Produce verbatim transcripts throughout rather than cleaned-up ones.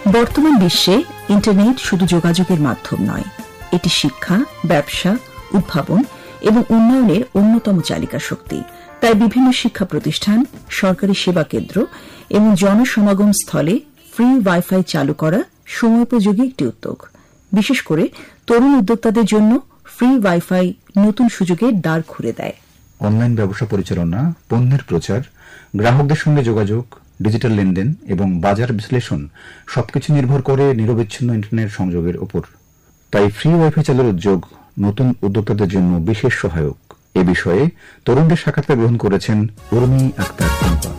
বর্তমান বিশ্বে ইন্টারনেট শুধু যোগাযোগের মাধ্যম নয়, এটি শিক্ষা, ব্যবসা, উদ্ভাবন এবং উন্নয়নের অন্যতম চালিকা শক্তি। তাই বিভিন্ন শিক্ষা প্রতিষ্ঠান, সরকারি সেবা কেন্দ্র এবং জনসমাগম স্থলে ফ্রি ওয়াইফাই চালু করা সময়োপযোগী একটি উদ্যোগ। বিশেষ করে তরুণ উদ্যোক্তাদের জন্য ফ্রি ওয়াইফাই নতুন সুযোগের দ্বার খুলে দেয়। অনলাইন ব্যবসা পরিচালনা, পণ্যের প্রচার, গ্রাহকদের সঙ্গে যোগাযোগ, ডিজিটাল লেনদেন এবং বাজার বিশ্লেষণ সবকিছু নির্ভর করে নিরবিচ্ছিন্ন ইন্টারনেট সংযোগের উপর। তাই ফ্রি ওয়াইফাই চালুর উদ্যোগ নতুন উদ্যোক্তাদের জন্য বিশেষ সহায়ক। এ বিষয়ে তরুণদের সাক্ষাৎকার গ্রহণ করেছেন উর্মি আক্তার টুম্পা।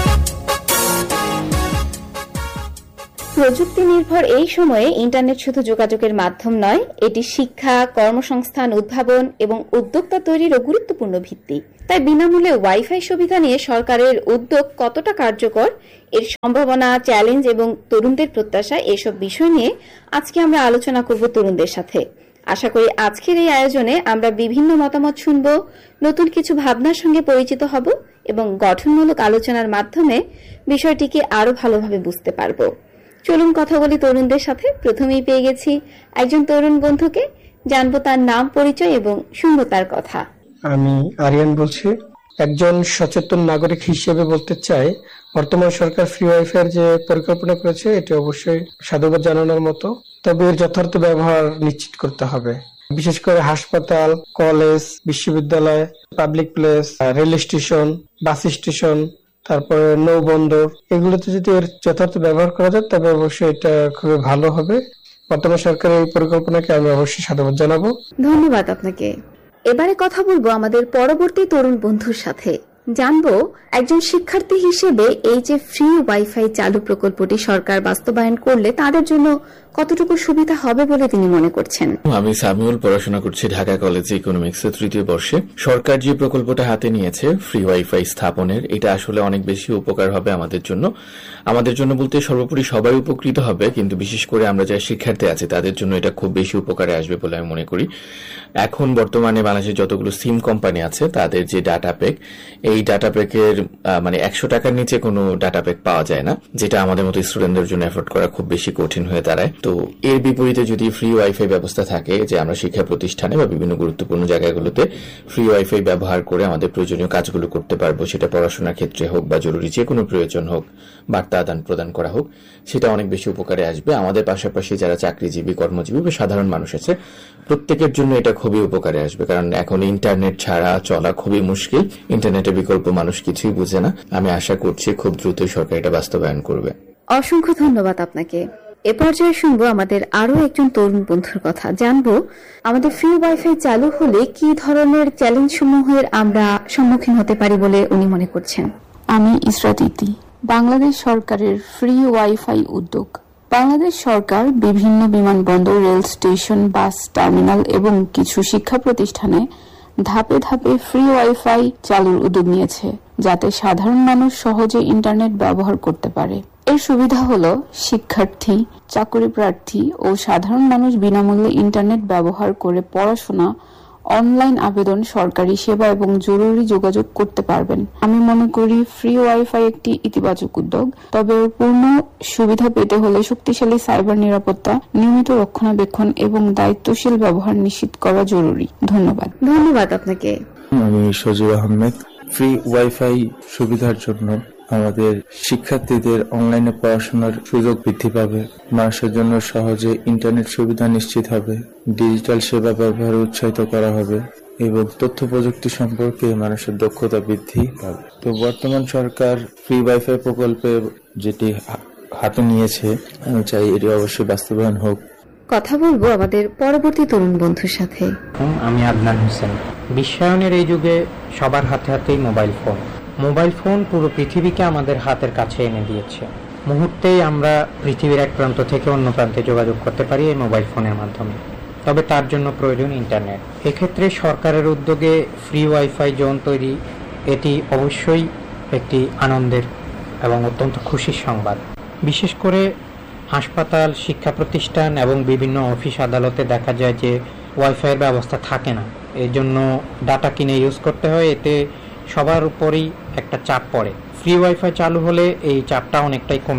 প্রযুক্তি নির্ভর এই সময়ে ইন্টারনেট শুধু যোগাযোগের মাধ্যম নয়, এটি শিক্ষা, কর্মসংস্থান, উদ্ভাবন এবং উদ্যোক্তা তৈরিরও গুরুত্বপূর্ণ ভিত্তি। তাই বিনামূল্যে ওয়াইফাই সুবিধা নিয়ে সরকারের উদ্যোগ কতটা কার্যকর, এর সম্ভাবনা, চ্যালেঞ্জ এবং তরুণদের প্রত্যাশা, এসব বিষয় নিয়ে আজকে আমরা আলোচনা করব তরুণদের সাথে। আশা করি আজকের এই আয়োজনে আমরা বিভিন্ন মতামত শুনব, নতুন কিছু ভাবনার সঙ্গে পরিচিত হব এবং গঠনমূলক আলোচনার মাধ্যমে বিষয়টিকে আরো ভালোভাবে বুঝতে পারব। চলুন কথা বলি তরুণদের সাথে। প্রথমেই পেয়ে গেছি একজন তরুণ বন্ধুকে, জানবো তার নাম, পরিচয় এবং শুনবো তার কথা। আমি আরিয়ান বলছি। একজন সচেতন নাগরিক হিসেবে বলতে চাই, বর্তমান সরকার ফ্রি ওয়াইফাই যে পরিকল্পনা করেছে এটি অবশ্যই সাধুবাদ জানানোর মতো, তবে এর যথার্থ ব্যবহার নিশ্চিত করতে হবে। বিশেষ করে হাসপাতাল, কলেজ, বিশ্ববিদ্যালয়, public place, rail station, bus station, তারপরে নৌবন্দর, এগুলোতে যদি এর যথার্থ ব্যবহার করা যায় তবে অবশ্যই এটা খুবই ভালো হবে। বর্তমান সরকারের এই পরিকল্পনাকে আমি অবশ্যই সাধুবাদ জানাবো। ধন্যবাদ আপনাকে। এবারে কথা বলবো আমাদের পরবর্তী তরুণ বন্ধুর সাথে। জানবো একজন শিক্ষার্থী হিসেবে এই যে ফ্রি ওয়াইফাই চালু প্রকল্পটি সরকার বাস্তবায়ন করলে তাদের জন্য কতটুকু সুবিধা হবে বলে তিনি মনে করছেন। আমি সামিউল, পড়াশোনা করছি ঢাকা কলেজে ইকোনমিক্সের তৃতীয় বর্ষে। সরকার যে প্রকল্পটা হাতে নিয়েছে ফ্রি ওয়াইফাই স্থাপনের, এটা আসলে অনেক বেশি উপকার হবে আমাদের জন্য। আমাদের জন্য বলতে সর্বোপরি সবাই উপকৃত হবে, কিন্তু বিশেষ করে আমরা যারা শিক্ষার্থী আছে তাদের জন্য এটা খুব বেশি উপকারে আসবে বলে আমি মনে করি। এখন বর্তমানে বাংলাদেশের যতগুলো সিম কোম্পানি আছে তাদের যে ডাটা প্যাক, এই ডাটা প্যাকের মানে একশো টাকার নিচে কোনো ডাটা প্যাক পাওয়া যায় না, যেটা আমাদের মতো স্টুডেন্টদের জন্য এফোর্ড করা খুব বেশি কঠিন হয়ে দাঁড়ায়। তো এর বিপরীতে যদি ফ্রি ওয়াইফাই ব্যবস্থা থাকে, যে আমরা শিক্ষা প্রতিষ্ঠানে বা বিভিন্ন গুরুত্বপূর্ণ জায়গাগুলোতে ফ্রি ওয়াইফাই ব্যবহার করে আমাদের প্রয়োজনীয় কাজগুলো করতে পারবো, সেটা পড়াশোনার ক্ষেত্রে হোক বা জরুরি যে কোনো প্রয়োজন হোক, বার্তা আদান প্রদান করা হোক, সেটা অনেক বেশি উপকারে আসবে। আমাদের পাশাপাশি যারা চাকরিজীবী, কর্মজীবী বা সাধারণ মানুষ আছে প্রত্যেকের জন্য এটা খুবই উপকারে আসবে, কারণ এখন ইন্টারনেট ছাড়া চলা খুবই মুশকিল। ইন্টারনেটের বিকল্প মানুষ কিছুই বুঝে না। আমি আশা করছি খুব দ্রুতই সরকার এটা বাস্তবায়ন করবে। অসংখ্য ধন্যবাদ আপনাকে। এ পর্যায়ে শুনবো আমাদের আরো একজন তরুণ বন্ধুর কথা। জানবো আমাদের ফ্রি ওয়াইফাই চালু হলে কি ধরনের চ্যালেঞ্জ সমূহের আমরা সম্মুখীন হতে পারি বলে উনি মনে করছেন। আমি ইসরাত ইতি। বাংলাদেশ সরকারের ফ্রি ওয়াইফাই উদ্যোগ। বাংলাদেশ সরকার বিভিন্ন বিমানবন্দর, রেল স্টেশন, বাস টার্মিনাল এবং কিছু শিক্ষা প্রতিষ্ঠানে ধাপে ধাপে ফ্রি ওয়াইফাই চালুর উদ্যোগ নিয়েছে, যাতে সাধারণ মানুষ সহজে ইন্টারনেট ব্যবহার করতে পারে। এর সুবিধা হলো শিক্ষার্থী, চাকরি প্রার্থী ও সাধারণ মানুষ বিনামূল্যে ইন্টারনেট ব্যবহার করে পড়াশোনা, অনলাইন আবেদন, সরকারি সেবা এবং জরুরি যোগাযোগ করতে পারবেন। আমি মনে করি ফ্রি ওয়াইফাই একটি ইতিবাচক উদ্যোগ, তবে পূর্ণ সুবিধা পেতে হলে শক্তিশালী সাইবার নিরাপত্তা, নিয়মিত রক্ষণাবেক্ষণ এবং দায়িত্বশীল ব্যবহার নিশ্চিত করা জরুরি। ধন্যবাদ। ধন্যবাদ আপনাকে। আমি সজীব আহমেদ। ফ্রি ওয়াইফাই সুবিধার জন্য আমাদের শিক্ষার্থীদের অনলাইনে পড়াশোনার সুযোগ বৃদ্ধি পাবে, মানুষের জন্য সহজে ইন্টারনেট সুবিধা নিশ্চিত হবে, ডিজিটাল সেবা ব্যবহার উৎসাহিত করা হবে এবং তথ্য প্রযুক্তি সম্পর্কে মানুষের দক্ষতা বৃদ্ধি পাবে। তো বর্তমান সরকার ফ্রি ওয়াইফাই প্রকল্পে যেটি হাতে নিয়েছে, আমি চাই এটি অবশ্যই বাস্তবায়ন হোক। কথা বলবো আমাদের পরবর্তী তরুণ বন্ধুর সাথে। আমি আদনান হোসেন। বিশ্বায়নের এই যুগে সবার হাতে হাতেই মোবাইল ফোন। মোবাইল ফোন পুরো পৃথিবীকে আমাদের হাতের কাছে এনে দিয়েছে। মুহূর্তেই আমরা পৃথিবীর এক প্রান্ত থেকে অন্য প্রান্তে যোগাযোগ করতে পারি এই মোবাইল ফোনের মাধ্যমে। তবে তার জন্য প্রয়োজন ইন্টারনেট। এক্ষেত্রে সরকারের উদ্যোগে ফ্রি ওয়াইফাই জোন তৈরি, এটি অবশ্যই একটি আনন্দের এবং অত্যন্ত খুশির সংবাদ। বিশেষ করে হাসপাতাল, শিক্ষা প্রতিষ্ঠান এবং বিভিন্ন অফিস আদালতে দেখা যায় যে ওয়াইফাইয়ের ব্যবস্থা থাকে না, এই জন্য ডাটা কিনে ইউজ করতে হয়। এতে সবার উপরেই একটা চাপ পড়ে। ফ্রি ওয়াইফাই চালু হলে এই চাপটা অনেকটাই কমে যাবে।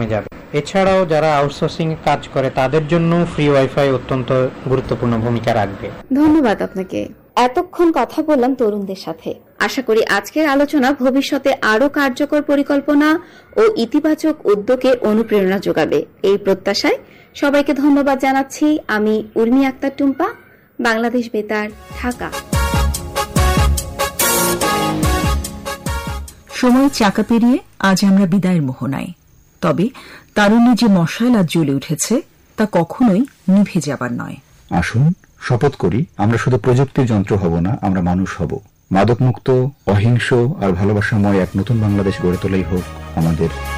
এছাড়াও যারা আউটসোর্সিং কাজ করে তাদের জন্য ফ্রি ওয়াইফাই অত্যন্ত গুরুত্বপূর্ণ ভূমিকা রাখবে। ধন্যবাদ আপনাকে। এতক্ষণ কথা বললাম তরুণদের সাথে। আশা করি আজকের আলোচনা ভবিষ্যতে আরো কার্যকর পরিকল্পনা ও ইতিবাচক উদ্যোগে অনুপ্রেরণা যোগাবে, এই প্রত্যাশায় সবাইকে ধন্যবাদ জানাচ্ছি। আমি উর্মি আক্তার টুম্পা, বাংলাদেশ বেতার, ঢাকা। সময় চাকা পেরিয়ে আজ আমরা বিদায়ের মোহনায়। তবে তারুণ্যে যে মশাল আজ জ্বলে উঠেছে তা কখনোই নিভে যাবার নয়। আসুন শপথ করি, আমরা শুধু প্রযুক্তির যন্ত্র হব না, আমরা মানুষ হব। মাদকমুক্ত, অহিংস আর ভালোবাসাময় এক নতুন বাংলাদেশ গড়ে তোলাই হোক আমাদের